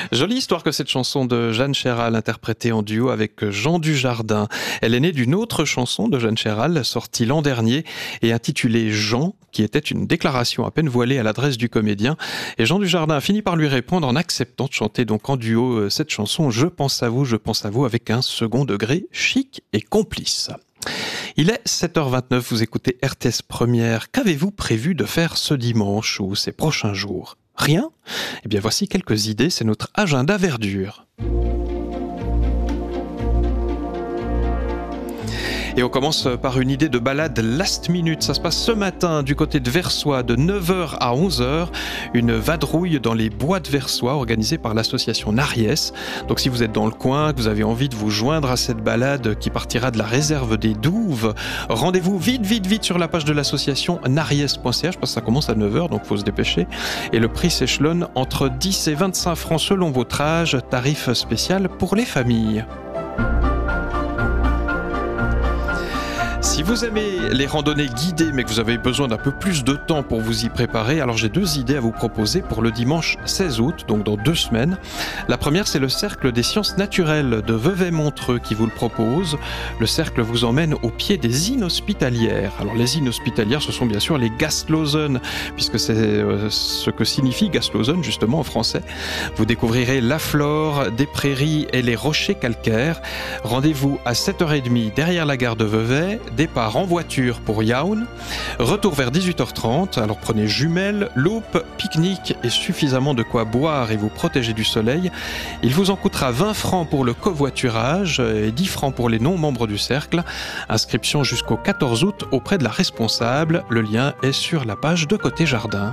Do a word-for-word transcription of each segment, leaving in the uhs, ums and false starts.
Jolie histoire que cette chanson de Jeanne Chéral, interprétée en duo avec Jean Dujardin. Elle est née d'une autre chanson de Jeanne Chéral, sortie l'an dernier et intitulée Jean, qui était une déclaration à peine voilée à l'adresse du comédien. Et Jean Dujardin a fini par lui répondre en acceptant de chanter donc en duo cette chanson « Je pense à vous, je pense à vous » avec un second degré chic et complice. Il est sept heures vingt-neuf, vous écoutez R T S Première. Qu'avez-vous prévu de faire ce dimanche ou ces prochains jours ? Rien ? Eh bien voici quelques idées, c'est notre agenda verdure. Et on commence par une idée de balade last minute. Ça se passe ce matin du côté de Versoix de neuf heures à onze heures. Une vadrouille dans les bois de Versoix organisée par l'association Nariès. Donc si vous êtes dans le coin, que vous avez envie de vous joindre à cette balade qui partira de la réserve des Douves, rendez-vous vite, vite, vite sur la page de l'association nariès point c h parce que ça commence à neuf heures, donc il faut se dépêcher. Et le prix s'échelonne entre dix et vingt-cinq francs selon votre âge, tarif spécial pour les familles. Si vous aimez les randonnées guidées mais que vous avez besoin d'un peu plus de temps pour vous y préparer, alors j'ai deux idées à vous proposer pour le dimanche seize août, donc dans deux semaines. La première, c'est le Cercle des Sciences Naturelles de Vevey-Montreux qui vous le propose. Le cercle vous emmène au pied des inhospitalières. Alors les inhospitalières, ce sont bien sûr les Gastlosen, puisque c'est euh, ce que signifie Gastlosen justement en français. Vous découvrirez la flore des prairies et les rochers calcaires. Rendez-vous à sept heures trente derrière la gare de Vevey. Départ en voiture pour Yaoun, retour vers dix-huit heures trente, alors prenez jumelles, loupe, pique-nique et suffisamment de quoi boire et vous protéger du soleil. Il vous en coûtera vingt francs pour le covoiturage et dix francs pour les non-membres du cercle. Inscription jusqu'au quatorze août auprès de la responsable, le lien est sur la page de Côté Jardin.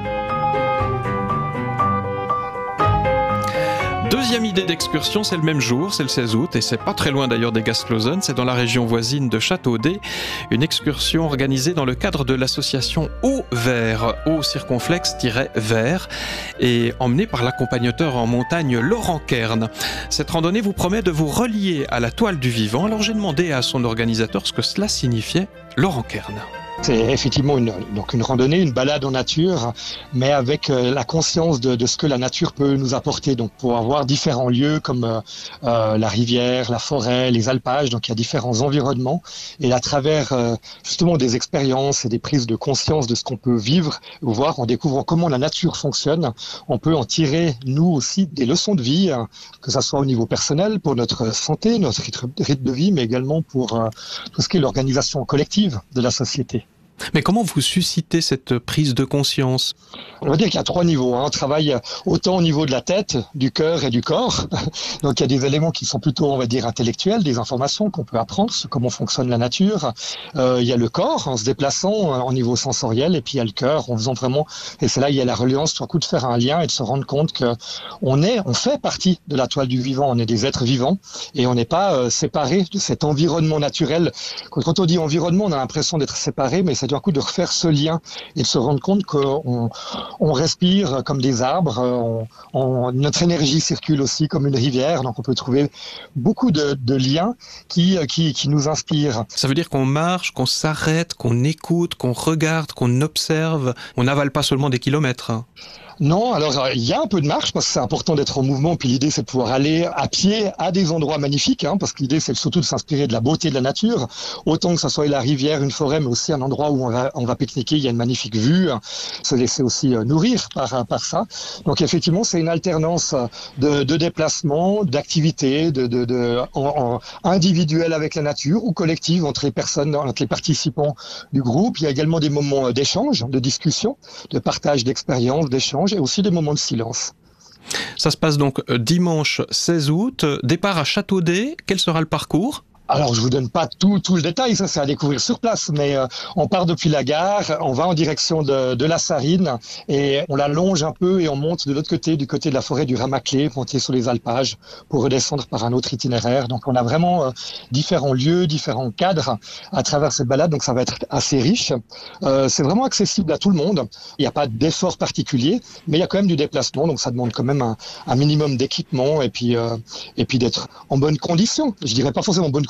Deuxième idée d'excursion, c'est le même jour, c'est le seize août, et c'est pas très loin d'ailleurs des Gastlosen, c'est dans la région voisine de Châteaudet, une excursion organisée dans le cadre de l'association Eau Vert, eau circonflexe-vert, et emmenée par l'accompagnateur en montagne Laurent Kern. Cette randonnée vous promet de vous relier à la toile du vivant, alors j'ai demandé à son organisateur ce que cela signifiait, Laurent Kern. C'est effectivement une, donc une randonnée, une balade en nature, mais avec euh, la conscience de, de ce que la nature peut nous apporter. Donc pour avoir différents lieux comme euh, euh, la rivière, la forêt, les alpages, donc il y a différents environnements. Et à travers euh, justement des expériences et des prises de conscience de ce qu'on peut vivre ou voir, en découvrant comment la nature fonctionne, on peut en tirer nous aussi des leçons de vie, hein, que ça soit au niveau personnel pour notre santé, notre rythme de vie, mais également pour euh, tout ce qui est l'organisation collective de la société. Mais comment vous suscitez cette prise de conscience ? On va dire qu'il y a trois niveaux. Hein. On travaille autant au niveau de la tête, du cœur et du corps. Donc il y a des éléments qui sont plutôt, on va dire, intellectuels, des informations qu'on peut apprendre sur comment fonctionne la nature. Euh, il y a le corps en se déplaçant au niveau sensoriel, et puis il y a le cœur en faisant vraiment. Et c'est là il y a la reliance, tout à coup de faire un lien et de se rendre compte que on est, on fait partie de la toile du vivant. On est des êtres vivants et on n'est pas euh, séparés de cet environnement naturel. Quand on dit environnement, on a l'impression d'être séparés, mais c'est d'un coup de refaire ce lien et de se rendre compte qu'on on respire comme des arbres, on, on, notre énergie circule aussi comme une rivière, donc on peut trouver beaucoup de, de liens qui, qui, qui nous inspirent. Ça veut dire qu'on marche, qu'on s'arrête, qu'on écoute, qu'on regarde, qu'on observe, on n'avale pas seulement des kilomètres. Non, alors il y a un peu de marche parce que c'est important d'être en mouvement, puis l'idée c'est de pouvoir aller à pied à des endroits magnifiques, hein, parce que l'idée c'est surtout de s'inspirer de la beauté de la nature, autant que ça soit la rivière, une forêt, mais aussi un endroit où on va, on va pique-niquer, il y a une magnifique vue, hein, se laisser aussi euh, nourrir par, par ça. Donc effectivement c'est une alternance de, de déplacements, d'activités, de, de, de, en, en individuelles avec la nature ou collectives entre les personnes, entre les participants du groupe. Il y a également des moments d'échange, de discussion, de partage d'expériences, d'échanges, et aussi des moments de silence. Ça se passe donc dimanche seize août, départ à Châteaudet. Quel sera le parcours ? Alors, je vous donne pas tout, tout le détail, ça c'est à découvrir sur place, mais euh, on part depuis la gare, on va en direction de, de la Sarine et on la longe un peu et on monte de l'autre côté, du côté de la forêt du Ramaclé, monter sur les alpages pour redescendre par un autre itinéraire. Donc, on a vraiment euh, différents lieux, différents cadres à travers cette balade, donc ça va être assez riche. Euh, c'est vraiment accessible à tout le monde. Il n'y a pas d'effort particulier, mais il y a quand même du déplacement, donc ça demande quand même un, un minimum d'équipement et puis, euh, et puis d'être en bonne condition. Je dirais pas forcément en bonne condition,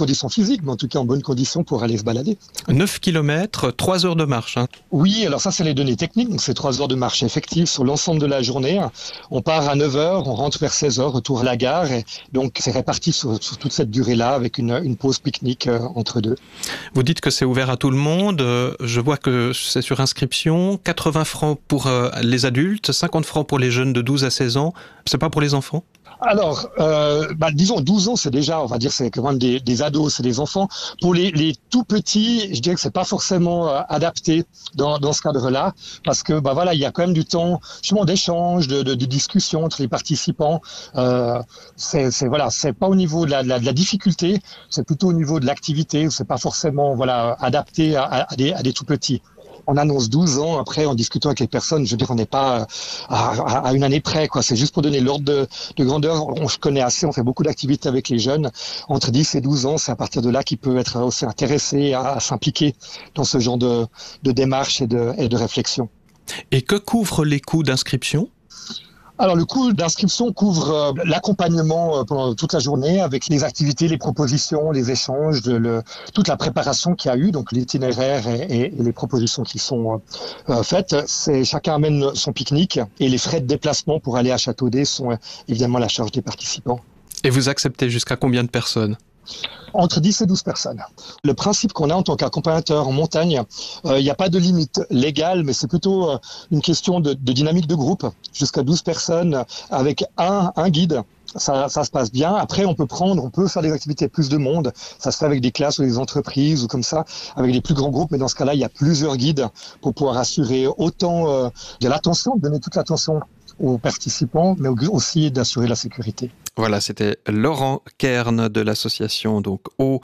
conditions physiques, mais en tout cas en bonne condition pour aller se balader. neuf kilomètres, trois heures de marche. Hein. Oui, alors ça c'est les données techniques, donc c'est trois heures de marche effective sur l'ensemble de la journée. On part à neuf heures, on rentre vers seize heures, retour à la gare, et donc c'est réparti sur, sur toute cette durée-là avec une, une pause pique-nique euh, entre deux. Vous dites que c'est ouvert à tout le monde, je vois que c'est sur inscription, quatre-vingts francs pour euh, les adultes, cinquante francs pour les jeunes de douze à seize ans, c'est pas pour les enfants ? Alors, euh, bah, disons douze ans, c'est déjà, on va dire, c'est quand même des, des ados, c'est des enfants. Pour les, les tout petits, je dirais que c'est pas forcément euh, adapté dans, dans ce cadre-là, parce que bah voilà, il y a quand même du temps, justement, d'échange, de, de, de discussion entre les participants. Euh, c'est, c'est voilà, c'est pas au niveau de la, de la, de la difficulté, c'est plutôt au niveau de l'activité. C'est pas forcément voilà adapté à, à, des, à des tout petits. On annonce douze ans, après en discutant avec les personnes, je veux dire, on n'est pas à, à, à une année près, quoi. C'est juste pour donner l'ordre de, de grandeur. On se connaît assez, on fait beaucoup d'activités avec les jeunes. Entre dix et douze ans, c'est à partir de là qu'ils peuvent être aussi intéressés à, à s'impliquer dans ce genre de, de démarche et de, et de réflexion. Et que couvrent les coûts d'inscription ? Alors le coût d'inscription couvre euh, l'accompagnement euh, pendant toute la journée avec les activités, les propositions, les échanges, de, le, toute la préparation qu'il y a eu, donc l'itinéraire et, et, et les propositions qui sont euh, faites. C'est, chacun amène son pique-nique et les frais de déplacement pour aller à Châteaudet sont euh, évidemment à la charge des participants. Et vous acceptez jusqu'à combien de personnes ? Entre dix et douze personnes. Le principe qu'on a en tant qu'accompagnateur en montagne, il euh, n'y a pas de limite légale, mais c'est plutôt euh, une question de, de dynamique de groupe. Jusqu'à douze personnes avec un, un guide. Ça, ça se passe bien. Après, on peut prendre, on peut faire des activités avec plus de monde. Ça se fait avec des classes ou des entreprises ou comme ça, avec des plus grands groupes. Mais dans ce cas-là, il y a plusieurs guides pour pouvoir assurer autant euh, de l'attention, donner toute l'attention aux participants, mais aussi d'assurer la sécurité. Voilà, c'était Laurent Kern de l'association donc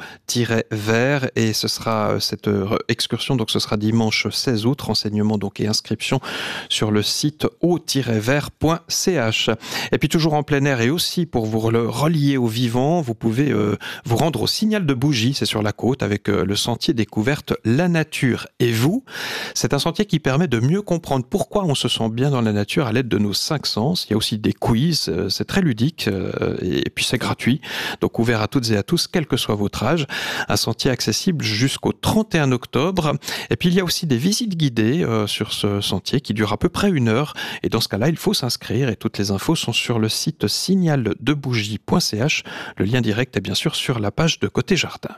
Eau-Vert et ce sera cette excursion, donc ce sera dimanche seize août, renseignements donc et inscription sur le site eau tiret vert point c h. Et puis toujours en plein air et aussi pour vous le relier au vivant, vous pouvez euh, vous rendre au Signal de Bougie, c'est sur la côte avec euh, le sentier découverte La Nature et vous. C'est un sentier qui permet de mieux comprendre pourquoi on se sent bien dans la nature à l'aide de nos cinq sens. Il y a aussi des quiz, euh, c'est très ludique. Euh, et puis c'est gratuit, donc ouvert à toutes et à tous, quel que soit votre âge. Un sentier accessible jusqu'au trente et un octobre. Et puis il y a aussi des visites guidées euh, sur ce sentier qui durent à peu près une heure. Et dans ce cas-là, il faut s'inscrire et toutes les infos sont sur le site signal de bougie point c h. Le lien direct est bien sûr sur la page de Côté Jardin.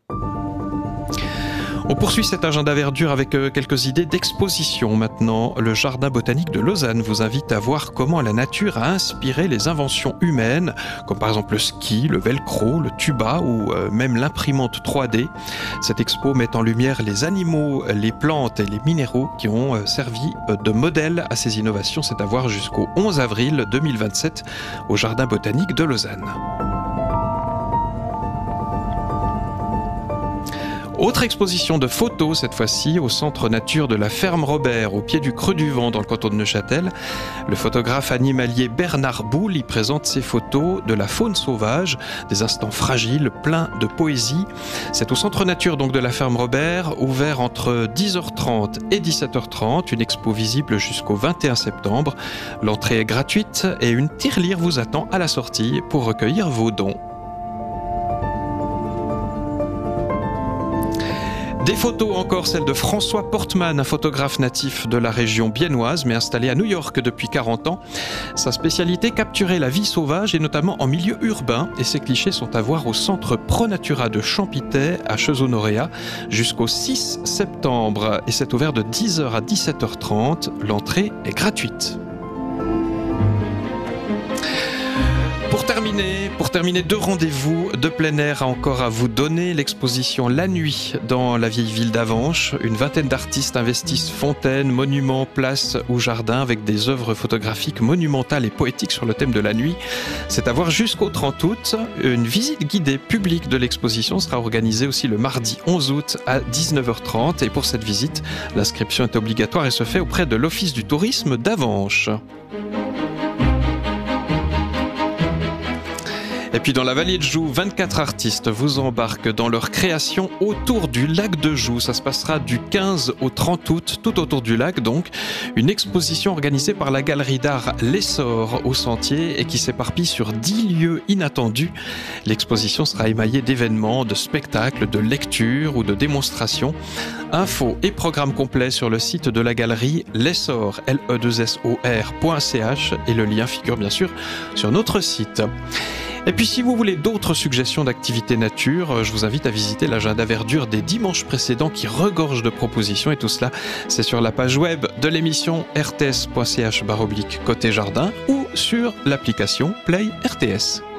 On poursuit cet agenda verdure avec quelques idées d'exposition maintenant. Le Jardin botanique de Lausanne vous invite à voir comment la nature a inspiré les inventions humaines, comme par exemple le ski, le velcro, le tuba ou même l'imprimante trois D. Cette expo met en lumière les animaux, les plantes et les minéraux qui ont servi de modèle à ces innovations. C'est à voir jusqu'au onze avril deux mille vingt-sept au Jardin botanique de Lausanne. Autre exposition de photos, cette fois-ci, au centre nature de la Ferme Robert, au pied du Creux du Vent, dans le canton de Neuchâtel. Le photographe animalier Bernard Boulle y présente ses photos de la faune sauvage, des instants fragiles, pleins de poésie. C'est au centre nature donc de la Ferme Robert, ouvert entre dix heures trente et dix-sept heures trente, une expo visible jusqu'au vingt et un septembre. L'entrée est gratuite et une tirelire vous attend à la sortie pour recueillir vos dons. Des photos encore, celles de François Portman, un photographe natif de la région biennoise, mais installé à New York depuis quarante ans. Sa spécialité, capturer la vie sauvage et notamment en milieu urbain. Et ces clichés sont à voir au centre ProNatura de Champitay à Chezonoréa jusqu'au six septembre. Et c'est ouvert de dix heures à dix-sept heures trente. L'entrée est gratuite. Pour terminer, pour terminer, deux rendez-vous de plein air encore à vous donner. L'exposition La Nuit dans la vieille ville d'Avenches. Une vingtaine d'artistes investissent fontaines, monuments, places ou jardins avec des œuvres photographiques monumentales et poétiques sur le thème de la nuit. C'est à voir jusqu'au trente août. Une visite guidée publique de l'exposition sera organisée aussi le mardi onze août à dix-neuf heures trente. Et pour cette visite, l'inscription est obligatoire et se fait auprès de l'Office du tourisme d'Avenches. Et puis dans la vallée de Joux, vingt-quatre artistes vous embarquent dans leur création autour du lac de Joux. Ça se passera du quinze au trente août, tout autour du lac donc. Une exposition organisée par la galerie d'art L'Essor au Sentier et qui s'éparpille sur dix lieux inattendus. L'exposition sera émaillée d'événements, de spectacles, de lectures ou de démonstrations. Infos et programme complet sur le site de la galerie L'Essor, L E deux S O R point C H, et le lien figure bien sûr sur notre site. Et puis si vous voulez d'autres suggestions d'activités nature, je vous invite à visiter l'agenda verdure des dimanches précédents qui regorge de propositions, et tout cela c'est sur la page web de l'émission r t s point c h barre oblique côté jardin ou sur l'application Play R T S.